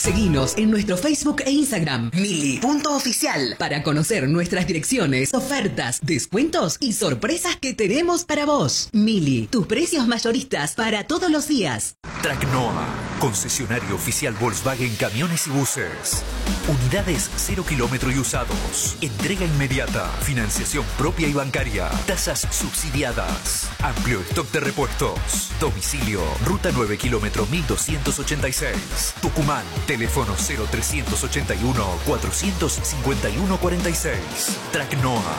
Seguinos en nuestro Facebook e Instagram, mili.oficial, para conocer nuestras direcciones, ofertas, descuentos y sorpresas que tenemos para vos. Mili, tus precios mayoristas para todos los días. Tracnoa, concesionario oficial Volkswagen Camiones y Buses. Unidades 0 kilómetro y usados. Entrega inmediata. Financiación propia y bancaria. Tasas subsidiadas. Amplio stock de repuestos. Domicilio, Ruta 9 kilómetro 1286. Tucumán, teléfono 0381 451 46. Tracnoa.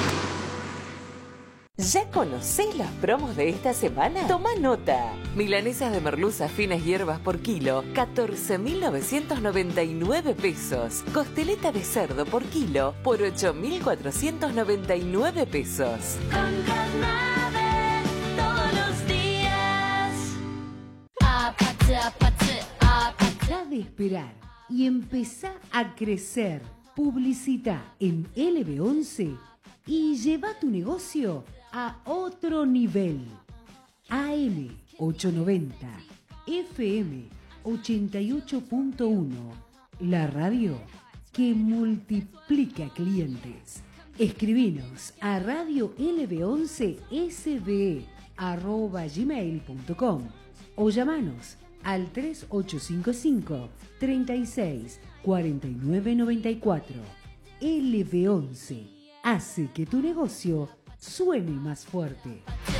¿Ya conocés las promos de esta semana? Toma nota. Milanesas de merluza finas hierbas por kilo, 14.999 pesos. Costeleta de cerdo por kilo, por 8.499 pesos. Con Carnave, todos los días. Deja de esperar y empezá a crecer. Publicita en LB11 y lleva tu negocio a otro nivel. AM 890, FM 88.1, la radio que multiplica clientes. Escribinos a radiolb11sbe@gmail.com o llamanos al 3855 36 49 94. LB11 hace que tu negocio suene más fuerte.